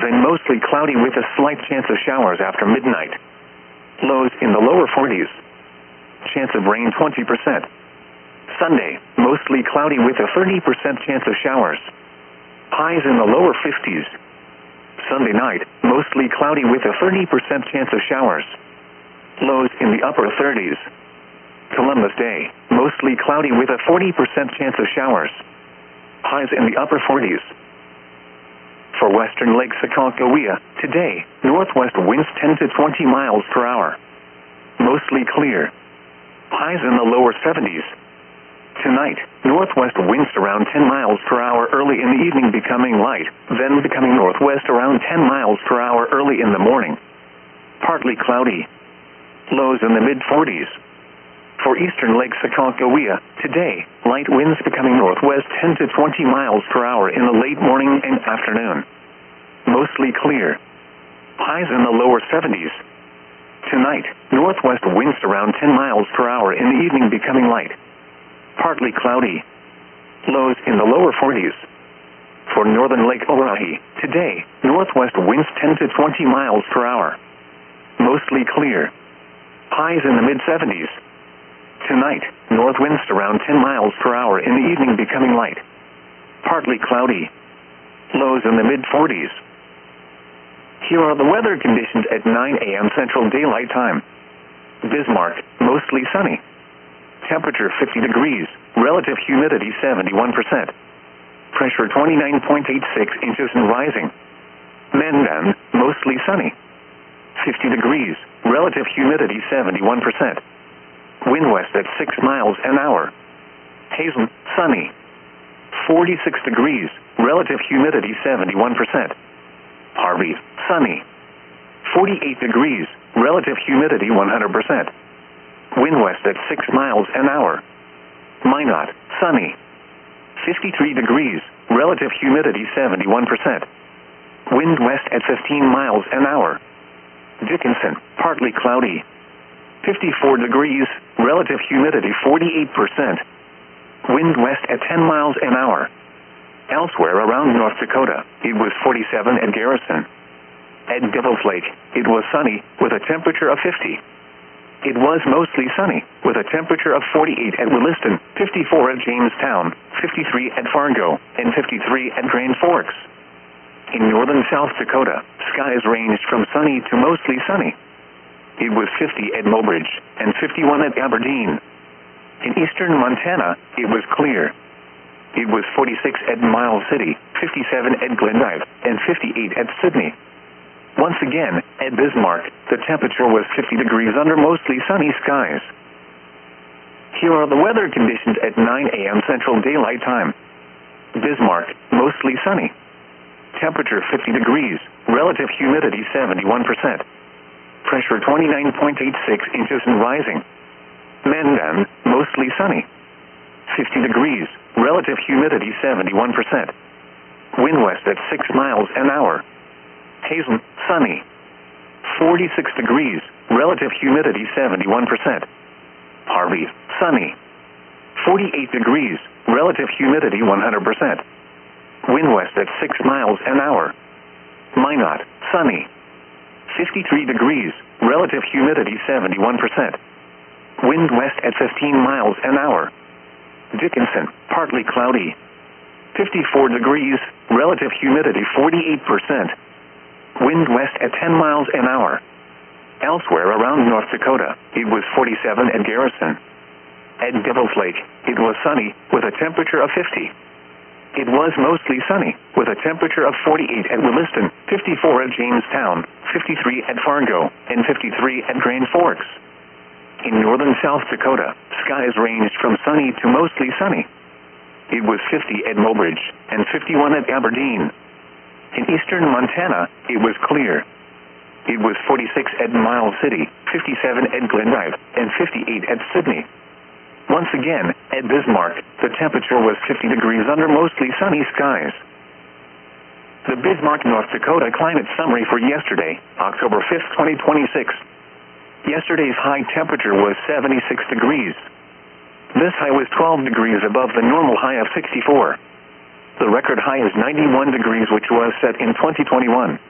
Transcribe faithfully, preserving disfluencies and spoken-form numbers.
then mostly cloudy with a slight chance of showers after midnight. Lows in the lower forties. Chance of rain twenty percent. Sunday, mostly cloudy with a thirty percent chance of showers. Highs in the lower fifties. Sunday night, mostly cloudy with a thirty percent chance of showers. Lows in the upper thirties. Columbus Day, mostly cloudy with a forty percent chance of showers. Highs in the upper forties. For western Lake Sakakawea, today, northwest winds ten to twenty miles per hour. Mostly clear. Highs in the lower seventies. Tonight, northwest winds around ten miles per hour early in the evening, becoming light, then becoming northwest around ten miles per hour early in the morning. Partly cloudy. Lows in the mid forties. For eastern Lake Sakakawea, today, light winds becoming northwest ten to twenty miles per hour in the late morning and afternoon. Mostly clear. Highs in the lower seventies. Tonight, northwest winds around ten miles per hour in the evening, becoming light. Partly cloudy. Lows in the lower forties. For northern Lake Orohi, today, northwest winds ten to twenty miles per hour. Mostly clear. Highs in the mid seventies. Tonight, north winds around ten miles per hour in the evening, becoming light. Partly cloudy. Lows in the mid forties. Here are the weather conditions at nine A M Central Daylight Time. Bismarck, mostly sunny. Temperature fifty degrees, relative humidity seventy-one percent. Pressure twenty-nine point eight six inches and rising. Mandan, mostly sunny. fifty degrees, relative humidity seventy-one percent. Wind west at six miles an hour. Hazen, sunny. forty-six degrees, relative humidity seventy-one percent. Harvey, sunny. forty-eight degrees, relative humidity one hundred percent. Wind west at six miles an hour. Minot, sunny. fifty-three degrees, relative humidity seventy-one percent. Wind west at fifteen miles an hour. Dickinson, partly cloudy. fifty-four degrees, relative humidity forty-eight percent. Wind west at ten miles an hour. Elsewhere around North Dakota, it was forty-seven at Garrison. At Devil's Lake, it was sunny, with a temperature of fifty. It was mostly sunny, with a temperature of forty-eight at Williston, fifty-four at Jamestown, fifty-three at Fargo, and fifty-three at Grand Forks. In northern South Dakota, skies ranged from sunny to mostly sunny. It was fifty at Mobridge, and fifty-one at Aberdeen. In eastern Montana, it was clear. It was forty-six at Miles City, fifty-seven at Glendive, and fifty-eight at Sydney. Once again, at Bismarck, the temperature was fifty degrees under mostly sunny skies. Here are the weather conditions at nine A M Central Daylight Time. Bismarck, mostly sunny. Temperature fifty degrees, relative humidity seventy-one percent. Pressure twenty-nine point eight six inches and rising. Mandan, mostly sunny. fifty degrees, relative humidity seventy-one percent. Wind west at six miles an hour. Hazen, sunny. forty-six degrees, relative humidity seventy-one percent. Harvey, sunny. forty-eight degrees, relative humidity one hundred percent. Wind west at six miles an hour. Minot, sunny. fifty-three degrees, relative humidity seventy-one percent. Wind west at fifteen miles an hour. Dickinson, partly cloudy. fifty-four degrees, relative humidity forty-eight percent. Wind west at ten miles an hour. Elsewhere around North Dakota, it was forty-seven at Garrison. At Devil's Lake, it was sunny, with a temperature of fifty. It was mostly sunny, with a temperature of forty-eight at Williston, fifty-four at Jamestown, fifty-three at Fargo, and fifty-three at Grand Forks. In northern South Dakota, skies ranged from sunny to mostly sunny. It was fifty at Mobridge, and fifty-one at Aberdeen. In eastern Montana, it was clear. It was forty-six at Miles City, fifty-seven at Glendive, and fifty-eight at Sydney. Once again, at Bismarck, the temperature was fifty degrees under mostly sunny skies. The Bismarck, North Dakota climate summary for yesterday, October fifth, twenty twenty-six. Yesterday's high temperature was seventy-six degrees. This high was twelve degrees above the normal high of sixty-four. The record high is ninety-one degrees, which was set in twenty twenty-one.